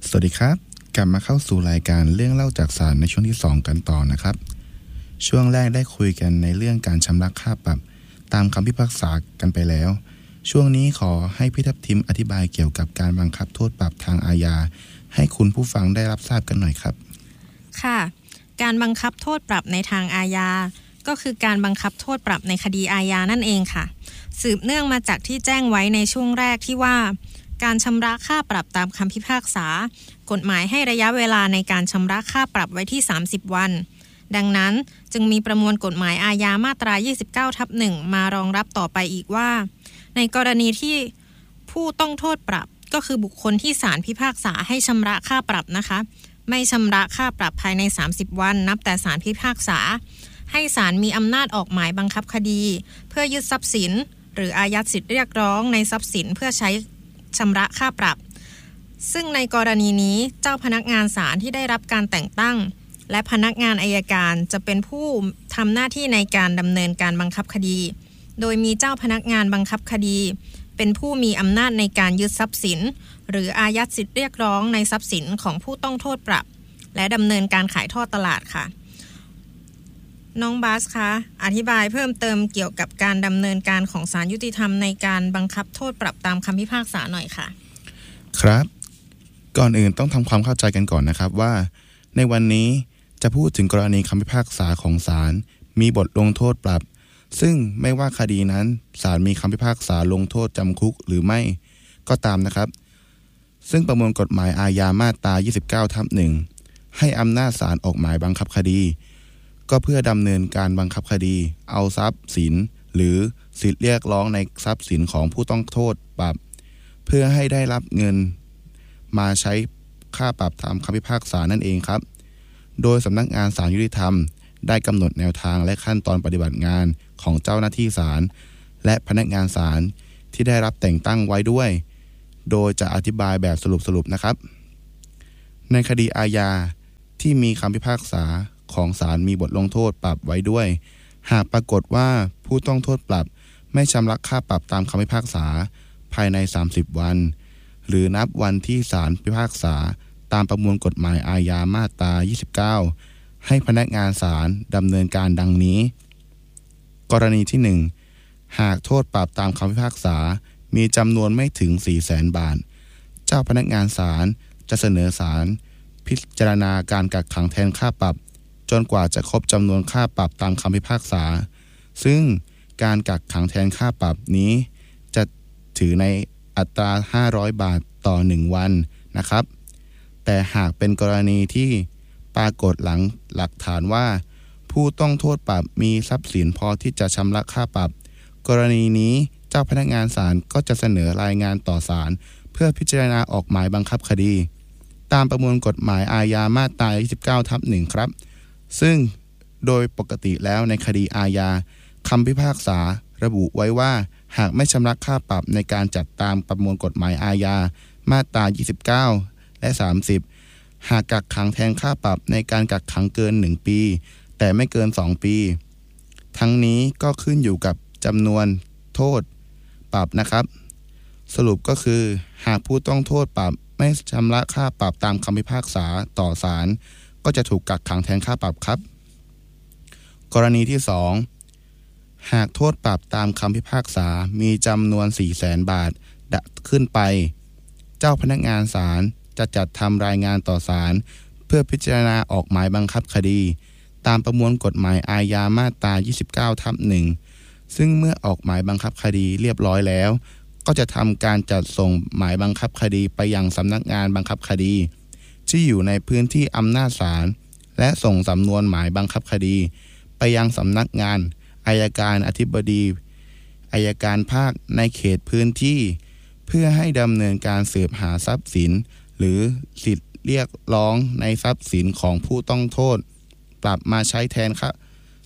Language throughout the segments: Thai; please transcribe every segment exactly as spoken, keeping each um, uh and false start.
สวัสดีครับกลับมาเข้าสู่รายการเรื่องเล่าจากศาลในช่วงที่สองกันต่อนะครับช่วงแรกได้คุยกันในเรื่องการชำระค่าปรับตามคำพิพากษากันไปแล้วช่วงนี้ขอให้พี่ทัพทิมอธิบายเกี่ยวกับการบังคับโทษปรับทางอาญาให้คุณผู้ฟังได้รับทราบกันหน่อยครับค่ะการบังคับโทษปรับในทางอาญาก็คือการบังคับโทษปรับในคดีอาญานั่นเองค่ะสืบเนื่องมาจากที่แจ้งไว้ในช่วงแรกที่ว่าการชำระค่าปรับตามคำพิพากษากฎหมายให้ระยะเวลาในการชำระค่าปรับไว้ที่สามสิบวันดังนั้นจึงมีประมวลกฎหมายอาญามาตรา ยี่สิบเก้าทับหนึ่ง มารองรับต่อไปอีกว่าในกรณีที่ผู้ต้องโทษปรับก็คือบุคคลที่ศาลพิพากษาให้ชำระค่าปรับนะคะไม่ชำระค่าปรับภายในสามสิบวันนับแต่ศาลพิพากษาให้ศาลมีอำนาจออกหมายบังคับคดีเพื่อยึดทรัพย์สินหรืออายัดสิทธิเรียกร้องในทรัพย์สินเพื่อใช้ชำระค่าปรับซึ่งในกรณีนี้เจ้าพนักงานศาลที่ได้รับการแต่งตั้งและพนักงานอัยการจะเป็นผู้ทำหน้าที่ในการดำเนินการบังคับคดีโดยมีเจ้าพนักงานบังคับคดีเป็นผู้มีอำนาจในการยึดทรัพย์สินหรืออายัดสิทธิเรียกร้องในทรัพย์สินของผู้ต้องโทษปรับและดำเนินการขายทอดตลาดค่ะน้องบาสคะอธิบายเพิ่มเติมเกี่ยวกับการดำเนินการของศาลยุติธรรมในการบังคับโทษปรับตามคำพิพากษาหน่อยค่ะครับก่อนอื่นต้องทำความเข้าใจกันก่อนนะครับว่าในวันนี้จะพูดถึงกรณีคำพิพากษาของศาลมีบทลงโทษปรับซึ่งไม่ว่าคดีนั้นศาลมีคำพิพากษาลงโทษจำคุกหรือไม่ก็ตามนะครับซึ่งประมวลกฎหมายอาญามาตรา ยี่สิบเก้าทับหนึ่ง ให้อำนาจศาลออกหมายบังคับคดีก็เพื่อดำเนินการบังคับคดีเอาทรัพย์สินหรือสิทธิเรียกร้องในทรัพย์สินของผู้ต้องโทษปรับเพื่อให้ได้รับเงินมาใช้ค่าปรับตามคำพิพากษานั่นเองครับโดยสำนักงานศาลยุติธรรมได้กำหนดแนวทางและขั้นตอนปฏิบัติงานของเจ้าหน้าที่ศาลและพนักงานศาลที่ได้รับแต่งตั้งไว้ด้วยโดยจะอธิบายแบบสรุปๆนะครับในคดีอาญาที่มีคำพิพากษาของศาลมีบทลงโทษปรับไว้ด้วยหากปรากฏว่าผู้ต้องโทษปรับไม่ชำระค่าปรับตามคำพิพากษาภายในสามสิบวันหรือนับวันที่ศาลพิพากษาตามประมวลกฎหมายอาญามาตรา ยี่สิบเก้า ให้พนักงานศาลดำเนินการดังนี้กรณีที่หนึ่งหากโทษปรับตามคำพิพากษามีจำนวนไม่ถึง สี่แสน บาทเจ้าพนักงานศาลจะเสนอศาลพิจารณาการกักขังแทนค่าปรับจนกว่าจะครบจำนวนค่าปรับตามคำพิพากษาซึ่งการกักขังแทนค่าปรับนี้จะถือในอัตราห้าร้อยบาทต่อหนึ่งวันนะครับแต่หากเป็นกรณีที่ปรากฏหลังหลักฐานว่าผู้ต้องโทษปรับมีทรัพย์สินพอที่จะชำระค่าปรับกรณีนี้เจ้าพนักงานศาลก็จะเสนอรายงานต่อศาลเพื่อพิจารณาออกหมายบังคับคดีตามประมวลกฎหมายอาญามาตรา ยี่สิบเก้าทับหนึ่ง ครับซึ่งโดยปกติแล้วในคดีอาญาคำพิพากษาระบุไว้ว่าหากไม่ชำระค่าปรับในการจัดตามประมวลกฎหมายอาญามาตรา ยี่สิบเก้า และ สามสิบ หากกักขังแทนค่าปรับในการกักขังเกินหนึ่งปีแต่ไม่เกินสองปีทั้งนี้ก็ขึ้นอยู่กับจำนวนโทษปรับนะครับสรุปก็คือหากผู้ต้องโทษปรับไม่ชำระค่าปรับตามคำพิพากษาต่อศาลก็จะถูกกักขังแทนค่าปรับครับกรณีที่สองหากโทษปรับตามคำพิพากษามีจำนวน สี่แสน บาทขึ้นไปเจ้าพนักงานศาลจะจัดทำรายงานต่อศาลเพื่อพิจารณาออกหมายบังคับคดีตามประมวลกฎหมายอาญามาตรา ยี่สิบเก้าทับหนึ่ง ซึ่งเมื่อออกหมายบังคับคดีเรียบร้อยแล้วก็จะทำการจัดส่งหมายบังคับคดีไปยังสำนักงานบังคับคดีที่อยู่ในพื้นที่อำนาจศาลและส่งสำนวนหมายบังคับคดีไปยังสำนักงานอัยการอธิบดีอัยการภาคในเขตพื้นที่เพื่อให้ดำเนินการสืบหาทรัพย์สินหรือสิทธิเรียกร้องในทรัพย์สินของผู้ต้องโทษปรับมาใช้แทนครับ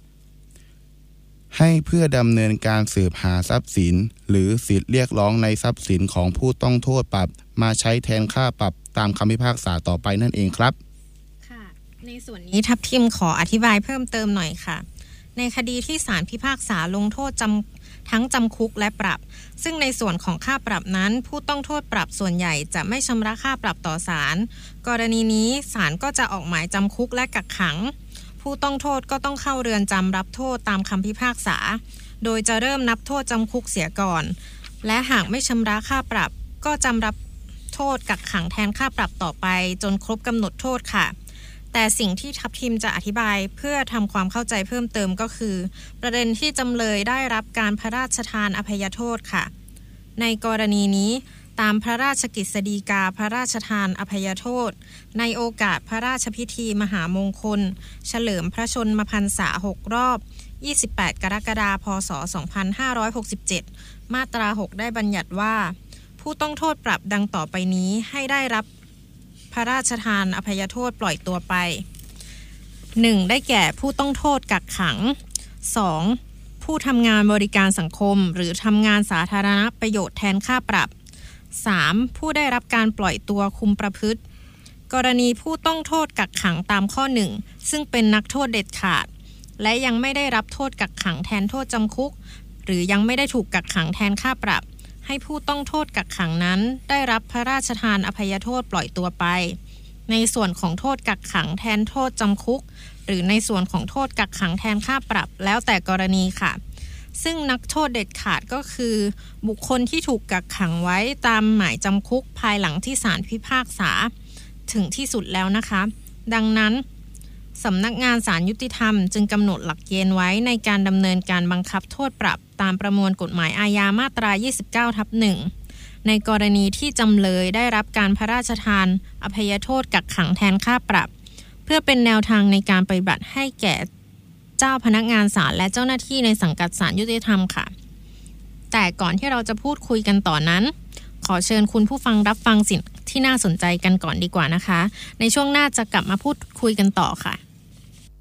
ให้เพื่อดำเนินการสืบหาทรัพย์สินหรือสิทธิเรียกร้องในทรัพย์สินของผู้ต้องโทษปรับมาใช้แทนค่าปรับตามคำพิพากษาต่อไปนั่นเองครับค่ะในส่วนนี้ทัพทิมขออธิบายเพิ่มเติมหน่อยค่ะในคดีที่ศาลพิพากษาลงโทษจทั้งจำคุกและปรับซึ่งในส่วนของค่าปรับนั้นผู้ต้องโทษปรับส่วนใหญ่จะไม่ชำระค่าปรับต่อศาลกรณีนี้ศาลก็จะออกหมายจำคุกและกักขังผู้ต้องโทษก็ต้องเข้าเรือนจำรับโทษตามคำพิพากษาโดยจะเริ่มนับโทษจำคุกเสียก่อนและหากไม่ชำระค่าปรับก็จำรับโทษกักขังแทนค่าปรับต่อไปจนครบกำหนดโทษค่ะแต่สิ่งที่ทัพทิมจะอธิบายเพื่อทำความเข้าใจเพิ่มเติมก็คือประเด็นที่จำเลยได้รับการพระราชทานอภัยโทษค่ะในกรณีนี้ตามพระราชกฤษฎีกาพระราชทานอภัยโทษในโอกาสพระราชพิธีมหามงคลเฉลิมพระชนมพรรษาหกรอบยี่สิบแปดกรกฎาคมพ.ศ. สองพันห้าร้อยหกสิบเจ็ดมาตราหกได้บัญญัติว่าผู้ต้องโทษปรับดังต่อไปนี้ให้ได้รับพระราชทานอภัยโทษปล่อยตัวไป หนึ่ง. ได้แก่ผู้ต้องโทษกักขัง สอง. ผู้ทำงานบริการสังคมหรือทำงานสาธารณประโยชน์แทนค่าปรับ สาม. ผู้ได้รับการปล่อยตัวคุมประพฤติกรณีผู้ต้องโทษกักขังตามข้อหนึ่งซึ่งเป็นนักโทษเด็ดขาดและยังไม่ได้รับโทษกักขังแทนโทษจำคุกหรือยังไม่ได้ถูกกักขังแทนค่าปรับให้ผู้ต้องโทษกักขังนั้นได้รับพระราชทานอภัยโทษปล่อยตัวไปในส่วนของโทษกักขังแทนโทษจำคุกหรือในส่วนของโทษกักขังแทนค่าปรับแล้วแต่กรณีค่ะซึ่งนักโทษเด็ดขาดก็คือบุคคลที่ถูกกักขังไว้ตามหมายจำคุกภายหลังที่ศาลพิพากษาถึงที่สุดแล้วนะคะดังนั้นสำนักงานศาลยุติธรรมจึงกำหนดหลักเกณฑ์ไว้ในการดำเนินการบังคับโทษปรับตามประมวลกฎหมายอาญามาตรา ยี่สิบเก้าทับหนึ่ง ในกรณีที่จำเลยได้รับการพระราชทานอภัยโทษกักขังแทนค่าปรับเพื่อเป็นแนวทางในการปฏิบัติให้แก่เจ้าพนักงานศาลและเจ้าหน้าที่ในสังกัดศาลยุติธรรมค่ะแต่ก่อนที่เราจะพูดคุยกันต่อนั้นขอเชิญคุณผู้ฟังรับฟังสิ่งที่น่าสนใจกันก่อนดีกว่านะคะในช่วงหน้าจะกลับมาพูดคุยกันต่อค่ะ